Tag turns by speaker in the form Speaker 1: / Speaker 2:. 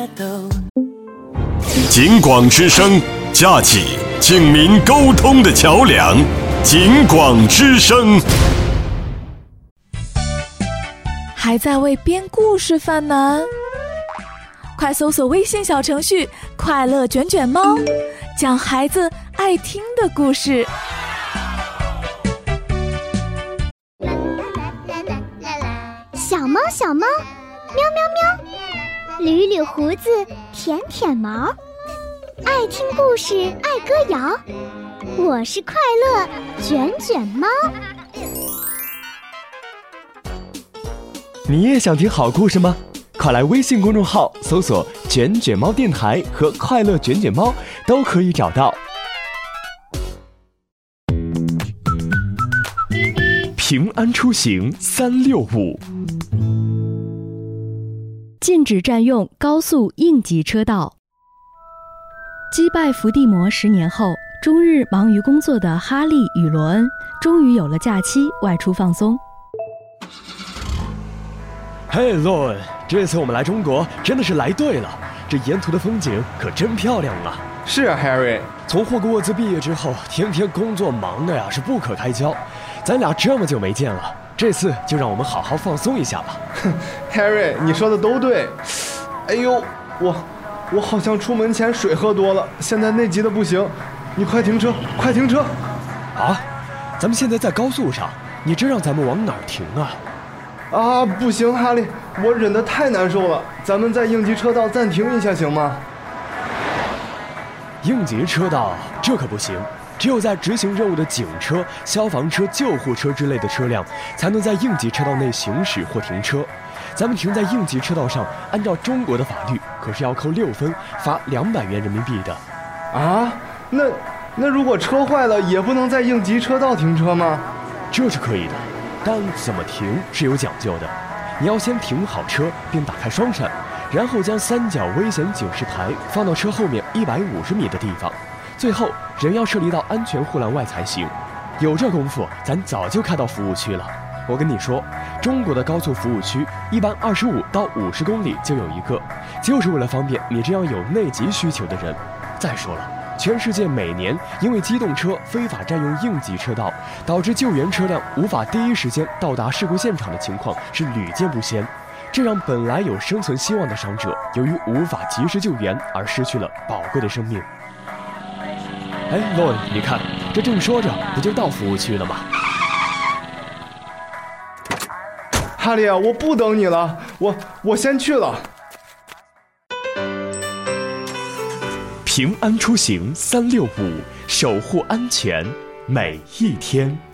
Speaker 1: 警广之声，架起警民沟通的桥梁。警广之声。
Speaker 2: 还在为编故事犯难？快搜索微信小程序“快乐卷卷猫”，讲孩子爱听的故事。
Speaker 3: 小猫小猫，喵喵喵，捋捋胡子，舔舔毛，爱听故事，爱歌谣。我是快乐卷卷猫。
Speaker 4: 你也想听好故事吗？快来微信公众号搜索“卷卷猫电台”和“快乐卷卷猫”，都可以找到。平安出行365。
Speaker 5: 禁止占用高速应急车道。击败伏地魔10年后，终日忙于工作的哈利与罗恩终于有了假期外出放松。
Speaker 4: 嘿，罗恩，这次我们来中国真的是来对了，这沿途的风景可真漂亮啊！
Speaker 6: 是啊 ，Harry，
Speaker 4: 从霍格沃兹毕业之后，天天工作忙的呀是不可开交，咱俩这么久没见了，这次就让我们好好放松一下吧。
Speaker 6: Harry， 你说的都对。哎呦，我好像出门前水喝多了，现在内急的不行。你快停车，快停车！
Speaker 4: 啊，咱们现在在高速上，你这让咱们往哪儿停啊？
Speaker 6: 啊，不行，哈利，我忍得太难受了，咱们在应急车道暂停一下行吗？
Speaker 4: 应急车道这可不行，只有在执行任务的警车、消防车、救护车之类的车辆才能在应急车道内行驶或停车。咱们停在应急车道上，按照中国的法律，可是要扣6分，罚200元人民币的。
Speaker 6: 啊，那如果车坏了，也不能在应急车道停车吗？
Speaker 4: 这是可以的，但怎么停是有讲究的。你要先停好车，并打开双闪，然后将3角危险警示牌放到车后面150米的地方，最后人要撤离到安全护栏外才行。有这功夫，咱早就开到服务区了。我跟你说，中国的高速服务区一般25到50公里就有一个，就是为了方便你这样有内急需求的人。再说了，全世界每年因为机动车非法占用应急车道，导致救援车辆无法第一时间到达事故现场的情况是屡见不鲜，这让本来有生存希望的伤者由于无法及时救援而失去了宝贵的生命。哎，罗恩，你看，这正说着不就到服务区了吗？
Speaker 6: 哈利啊，我不等你了，我先去了。
Speaker 4: 平安出行365，守护安全每一天。